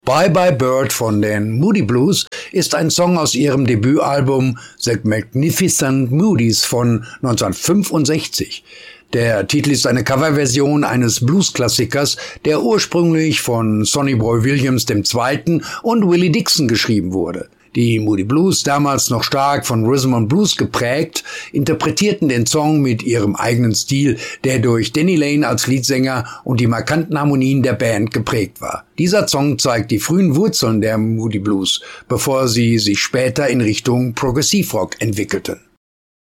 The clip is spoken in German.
Bye Bye Bird von den Moody Blues ist ein Song aus ihrem Debütalbum The Magnificent Moodies von 1965. Der Titel ist eine Coverversion eines Bluesklassikers, der ursprünglich von Sonny Boy Williams II. Und Willie Dixon geschrieben wurde. Die Moody Blues, damals noch stark von Rhythm and Blues geprägt, interpretierten den Song mit ihrem eigenen Stil, der durch Denny Laine als Leadsänger und die markanten Harmonien der Band geprägt war. Dieser Song zeigt die frühen Wurzeln der Moody Blues, bevor sie sich später in Richtung Progressive Rock entwickelten.